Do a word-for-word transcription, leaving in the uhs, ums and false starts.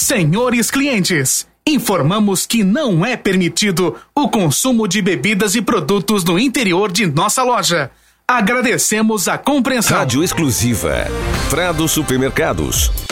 Senhores clientes, informamos que não é permitido o consumo de bebidas e produtos no interior de nossa loja. Agradecemos a compreensão. Rádio exclusiva Prado Supermercados.